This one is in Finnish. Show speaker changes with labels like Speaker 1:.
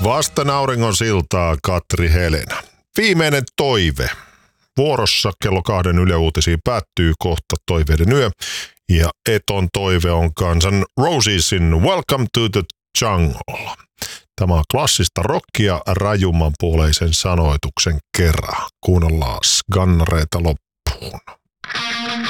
Speaker 1: Vasten auringon siltaa Katri Helena. Viimeinen toive. Vuorossa kello 2 Yle Uutisiin päättyy kohta toiveiden yö. Ja Eton toive on Guns Rosesin Welcome to the Jungle. Tämä on klassista rockia rajumman puoleisen sanoituksen kerran. Kuunnellaan skannareita loppuun.